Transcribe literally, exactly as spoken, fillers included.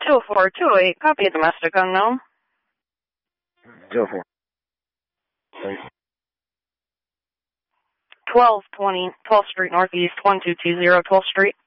two four two eight, copy domestic unknown. two four. Thanks. twelve twenty, twelfth Street Northeast, one two two zero, twelfth Street.